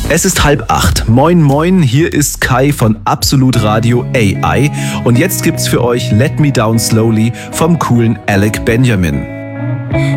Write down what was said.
Es ist 7:30. Moin moin, hier ist Kai von Absolut Radio AI und jetzt gibt's für euch Let Me Down Slowly vom coolen Alec Benjamin.